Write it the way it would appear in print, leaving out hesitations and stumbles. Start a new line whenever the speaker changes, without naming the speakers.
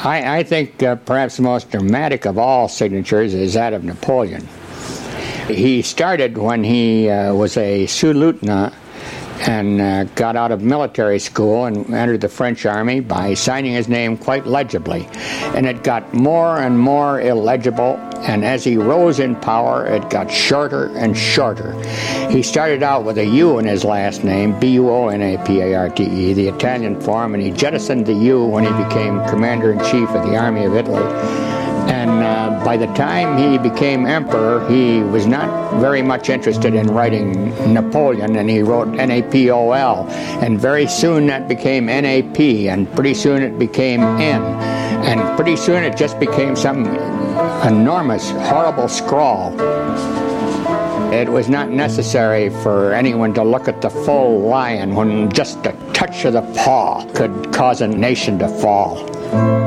I think perhaps the most dramatic of all signatures is that of Napoleon. He started when he was a sous-lieutenant and got out of military school and entered the French army by signing his name quite legibly. And it got more and more illegible, and as he rose in power, it got shorter and shorter. He started out with a U in his last name, Buonaparte, the Italian form, and he jettisoned the U when he became commander-in-chief of the Army of Italy. And by the time he became emperor, he was not very much interested in writing Napoleon, and he wrote Napol. And very soon that became NAP, and pretty soon it became N. And pretty soon it just became some enormous, horrible scrawl. It was not necessary for anyone to look at the full lion when just a touch of the paw could cause a nation to fall.